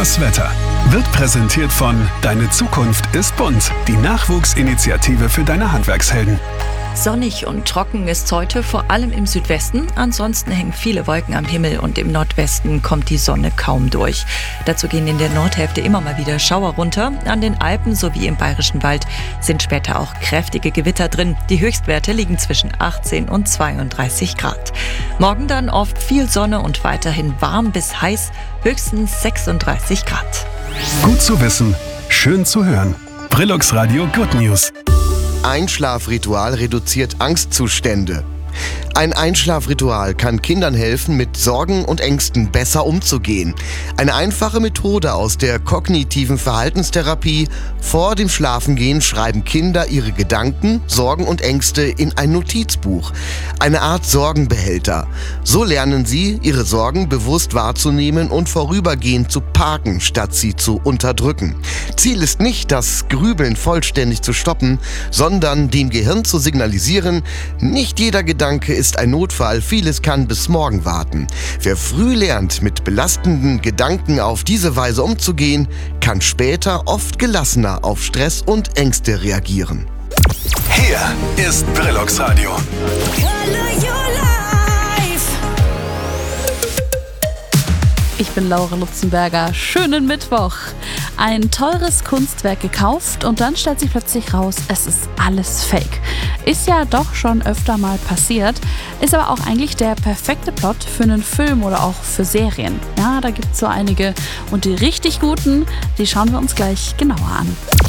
Das Wetter wird präsentiert von Deine Zukunft ist bunt, die Nachwuchsinitiative für deine Handwerkshelden. Sonnig und trocken ist heute, vor allem im Südwesten. Ansonsten hängen viele Wolken am Himmel und im Nordwesten kommt die Sonne kaum durch. Dazu gehen in der Nordhälfte immer mal wieder Schauer runter. An den Alpen sowie im Bayerischen Wald sind später auch kräftige Gewitter drin. Die Höchstwerte liegen zwischen 18 und 32 Grad. Morgen dann oft viel Sonne und weiterhin warm bis heiß, höchstens 36 Grad. Gut zu wissen, schön zu hören. Brillux Radio Good News. Einschlafritual reduziert Angstzustände. Ein Einschlafritual kann Kindern helfen, mit Sorgen und Ängsten besser umzugehen. Eine einfache Methode aus der kognitiven Verhaltenstherapie. Vor dem Schlafengehen schreiben Kinder ihre Gedanken, Sorgen und Ängste in ein Notizbuch. Eine Art Sorgenbehälter. So lernen sie, ihre Sorgen bewusst wahrzunehmen und vorübergehend zu parken, statt sie zu unterdrücken. Ziel ist nicht, das Grübeln vollständig zu stoppen, sondern dem Gehirn zu signalisieren, nicht jeder Gedanke ist ein Notfall, vieles kann bis morgen warten. Wer früh lernt, mit belastenden Gedanken auf diese Weise umzugehen, kann später oft gelassener auf Stress und Ängste reagieren. Hier ist Brillux Radio. Ich bin Laura Lutzenberger. Schönen Mittwoch. Ein teures Kunstwerk gekauft und dann stellt sich plötzlich raus, es ist alles Fake. Ist ja doch schon öfter mal passiert, ist aber auch eigentlich der perfekte Plot für einen Film oder auch für Serien. Ja, da gibt's so einige und die richtig guten, die schauen wir uns gleich genauer an.